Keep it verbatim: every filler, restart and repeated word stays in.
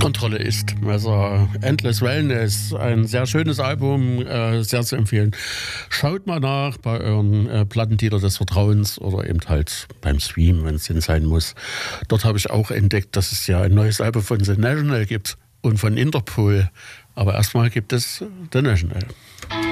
Impulskontrolle ist. Also Endless Wellness, ein sehr schönes Album, äh, sehr zu empfehlen. Schaut mal nach bei euren äh, Plattendealer des Vertrauens oder eben halt beim Stream, wenn es denn sein muss. Dort habe ich auch entdeckt, dass es ja ein neues Album von The National gibt und von Interpol. Aber erstmal gibt es The National.